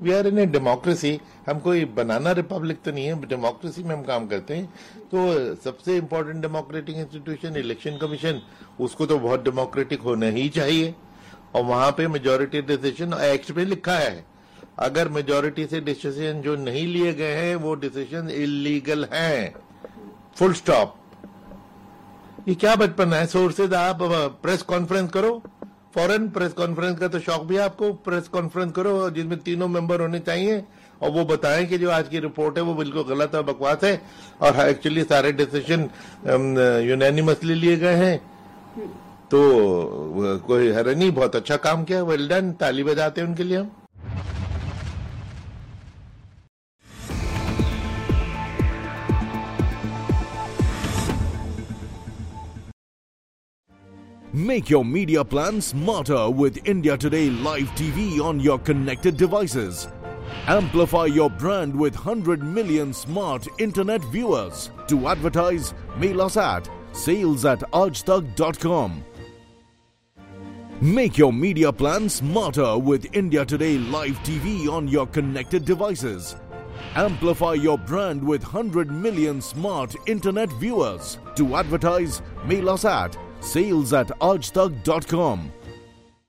We are in a democracy, हम कोई बनाना Republic तो नहीं है, डेमोक्रेसी में हम काम करते हैं। तो सबसे important democratic institution election commission, उसको तो बहुत डेमोक्रेटिक होना ही चाहिए। और वहां पे मेजोरिटी डिसीजन एक्ट में लिखा है, अगर मेजोरिटी से डिसीजन जो नहीं लिए गए हैं वो डिसीजन इलीगल हैं, फुल स्टॉप। ये क्या बचपन है? सोर्सेज आप प्रेस कॉन्फ्रेंस करो, फॉरेन प्रेस कॉन्फ्रेंस का तो शौक भी है आपको, प्रेस कॉन्फ्रेंस करो जिसमें तीनों मेंबर होने चाहिए और वो बताएं कि जो आज की रिपोर्ट है वो बिल्कुल गलत है, बकवास है, और एक्चुअली सारे डिसीजन यूनानिमसली लिए गए हैं। तो कोई हैरानी नहीं, बहुत अच्छा काम किया, वेल डन, ताली बजाते हैं उनके लिए हम। Make your media plan smarter with India Today Live TV on your connected devices. Amplify your brand with 100 million smart internet viewers. To advertise, mail us at sales@aajtak.com. Make your media plan smarter with India Today Live TV on your connected devices. Amplify your brand with 100 million smart internet viewers. To advertise, mail us at sales@aajtak.com.